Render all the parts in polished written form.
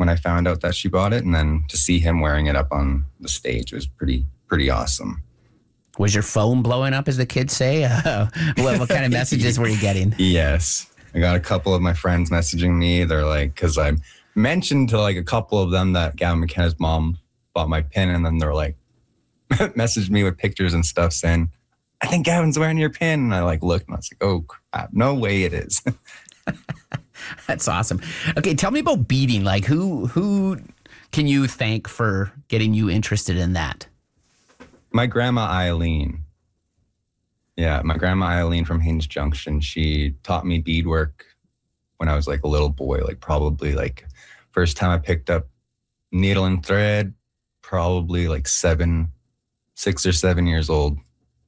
when I found out that she bought it, and then to see him wearing it up on the stage was pretty awesome. Was your phone blowing up, as the kids say? What kind of messages were you getting? Yes. I got a couple of my friends messaging me. They're like, because I mentioned to like a couple of them that Gavin McKenna's mom bought my pin, and then they're like, messaged me with pictures and stuff saying, I think Gavin's wearing your pin. And I like looked and I was like, oh crap, no way it is. That's awesome. Okay, tell me about beading. Like who can you thank for getting you interested in that? My grandma Eileen. Yeah, my grandma Eileen from Hinge Junction. She taught me beadwork when I was like a little boy, like probably like first time I picked up needle and thread, probably like 6 or 7 years old.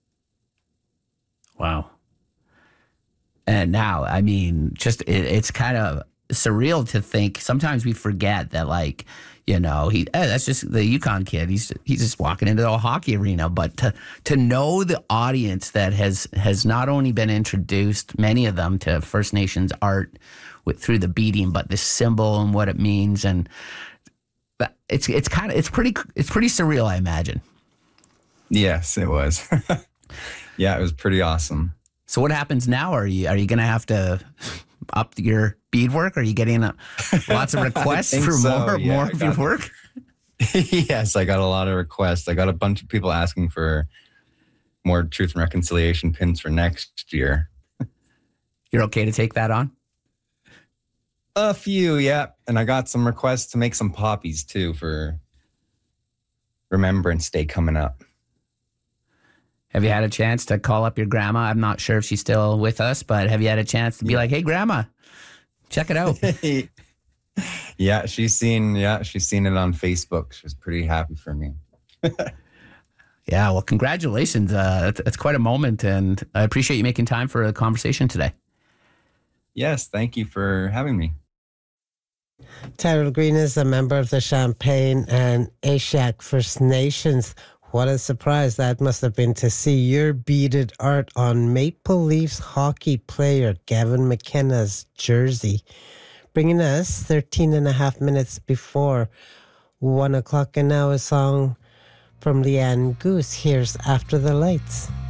Wow. And now, I mean, just it's kind of surreal to think. Sometimes we forget that, like, you know, that's just the Yukon kid. He's just walking into a hockey arena. But to know the audience that has not only been introduced, many of them, to First Nations art through the beading, but the symbol and what it means, and it's pretty surreal, I imagine. Yes, it was. Yeah, it was pretty awesome. So what happens now? Are you going to have to up your beadwork? Are you getting lots of requests for more of your work? Yes, I got a lot of requests. I got a bunch of people asking for more Truth and Reconciliation pins for next year. You're okay to take that on? A few, yeah. And I got some requests to make some poppies too for Remembrance Day coming up. Have you had a chance to call up your grandma? I'm not sure if she's still with us, but have you had a chance to be like, hey, grandma, check it out? Yeah, she's seen it on Facebook. She was pretty happy for me. Yeah, well, congratulations. It's quite a moment, and I appreciate you making time for a conversation today. Yes, thank you for having me. Tyrell Green is a member of the Champagne and Aishihik First Nations. What a surprise that must have been to see your beaded art on Maple Leafs hockey player Gavin McKenna's jersey. Bringing us 13 and a half minutes before 1 o'clock, and now a song from Leanne Goose. Here's After the Lights.